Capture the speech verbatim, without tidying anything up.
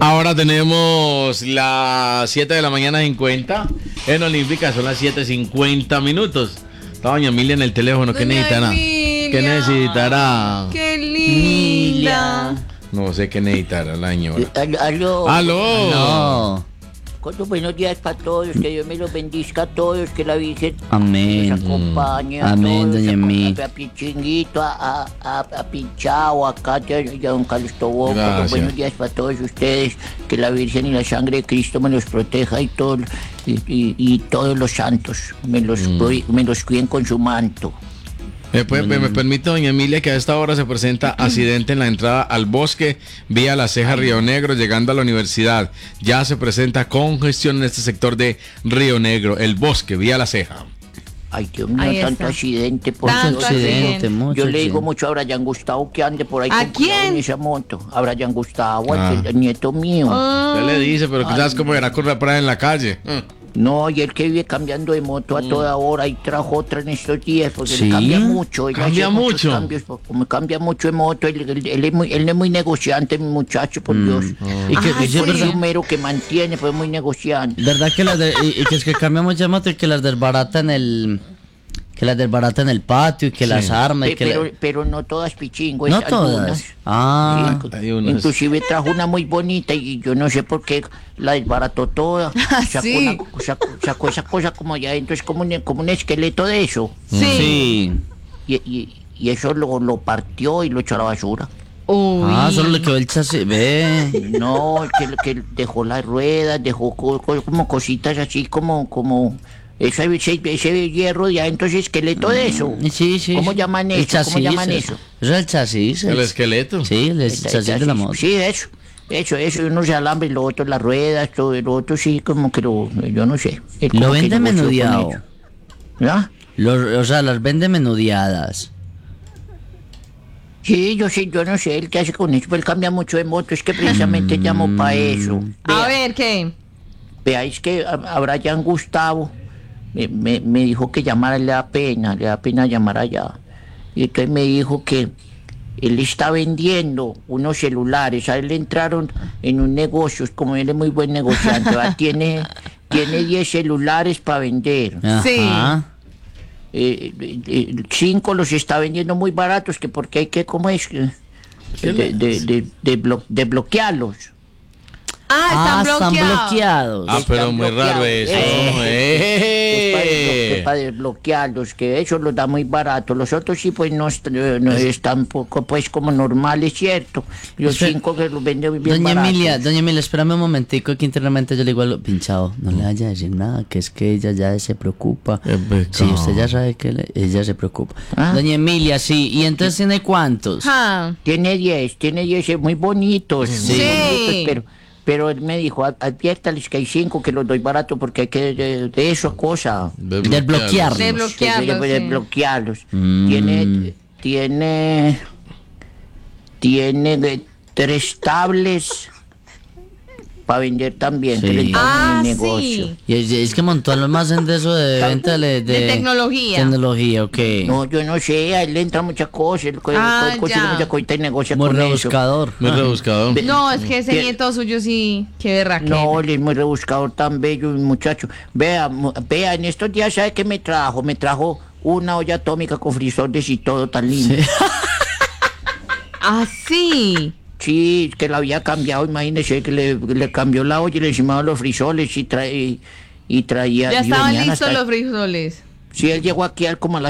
Ahora tenemos las siete de la mañana cincuenta. En Olímpica son las siete cincuenta minutos. Está doña Emilia en el teléfono. ¿Qué Doña necesitará? Emilia. ¿Qué necesitará? ¡Qué linda! No sé qué necesitará la señora. Aló, aló. ¡Aló! No. Con los buenos días para todos, que Dios me los bendiga a todos, que la Virgen Amén. los acompañe a Amén, todos, doña a, Emi. a, a Pichinguito, a, a, a, a Pinchao, a Katia y a don Carlos Tobón. Con Gracias. los buenos días para todos ustedes, que la Virgen y la sangre de Cristo me los proteja y, todo, y, y, y todos los santos me los, mm. me los cuiden con su manto. ¿Me, puede, me permite, doña Emilia, que a esta hora se presenta accidente en la entrada al bosque vía La Ceja, Río Negro, llegando a la universidad? Ya se presenta congestión en este sector de Río Negro, el bosque vía La Ceja. Ay, Dios mío, Ahí tanto está. accidente. Por Tanto Dios. accidente, mucho Yo le digo accidente. mucho a Brian Gustavo que ande por ahí ¿A con cuidado quién? en esa moto. A Brian Gustavo, Ah. el, el nieto mío. Ah, Ya le dice, pero quizás como era con la parada en la calle. No, y él que vive cambiando de moto a toda hora y trajo otra en estos días, porque ¿Sí? él cambia mucho. Él ¿Cambia hace muchos mucho? cambios, porque como cambia mucho de moto, él, él- él es, muy, él es muy negociante, mi muchacho, por Dios. Y que, Ay, y sí, por es ese verdad, número que mantiene, pues muy negociante. verdad que las de, y, y que es que cambia mucho moto y que las desbaratan el que las desbaratan el patio y que las armas y Pe- que pero, la- pero no todas pichingo, no es algunas. todas. Ah, Sí, hay unas. inclusive trajo una muy bonita y yo no sé por qué la desbarató toda. Sacó, sí. una- sacó, sacó esa cosa como allá adentro, es como un, como un esqueleto de eso. sí. sí. Y, y- y eso lo, lo partió y lo echó a la basura. Uy. Ah, solo le quedó el chasis, ve. No, que, que dejó las ruedas, dejó co- co- como cositas así como, como ese, ese, ese hierro de adentro, ese esqueleto de eso. Sí, sí. ¿Cómo sí. llaman El eso? ¿Cómo chasis, llaman eh. eso? Eso es el chasis. El el- esqueleto. Sí, el, Esta- chasis esta- de la moto. Sí, eso. Eso, eso, y unos alambres, lo otro las ruedas, todo lo otro sí, como que lo, yo no sé. Él como Lo que vende negoció con menudeado. ello. ¿Ya? Los- o sea, las vende menudeadas. Sí, yo sé, yo no sé, él qué hace con eso, pero él cambia mucho de moto, es que precisamente llamo para eso. A Vea, ver, ¿qué? veáis que a, a Brian Gustavo me, me, me dijo que llamara, le da pena, le da pena llamar allá. Y entonces me dijo que él está vendiendo unos celulares, a él le entraron en un negocio, como él es muy buen negociante, ¿va? tiene tiene diez celulares para vender. Sí. Ajá. Eh, eh, eh, cinco los está vendiendo muy baratos, que porque hay que, ¿cómo es? De, de, de, de, de blo- de bloquearlos. Ah, están están bloqueados. bloqueados. Ah, pero Están muy raro bloqueados. eso. Eh, Eh. para desbloquearlos, que eso los da muy barato. Los otros sí, pues no, est- eh, no están poco, pues como normales, ¿cierto? Los Espera, cinco que los venden bien Doña baratos. Emilia, doña Emilia, espérame un momentico que internamente yo le digo algo, pinchado, no le vaya a decir nada, que es que ella ya se preocupa. Eh, pues, Sí, no. usted ya sabe que le- ella se preocupa. Ah. Doña Emilia, sí, ¿y entonces tiene cuántos? Ah, Tiene diez, tiene diez eh, muy bonitos. muy Sí. bonitos, pero, pero él me dijo, "Ad- adviértales que hay cinco que los doy barato porque hay que de, de eso cosa. Desbloquearlos. de bloquearlos. de, de sí. bloquearlos. Mm. Tiene, tiene, tiene de tres tablets para vender también. Sí. Que le llaman Ah, el negocio. sí. Y es, es que montó almacén de eso de venta de, De tecnología. Tecnología, ok. No, yo no sé, a él le entra muchas cosas, él co- Ah, co- consigue ya. muchas cositas y negocia Muy con eso. rebuscador. Muy rebuscado. No, es que ese Bien. nieto suyo sí, qué berraquera. No, él es muy rebuscador, tan bello, mi muchacho. Vea, mu- vea, en estos días, ¿sabe qué me trajo? Me trajo una olla atómica con frisoles y todo tan lindo. Ah, sí. Sí, que la había cambiado, imagínese que le, le cambió la olla y le encima los frisoles y, trae, y traía... Ya y estaban venían listos hasta- los frijoles. Sí, él llegó aquí al- como a las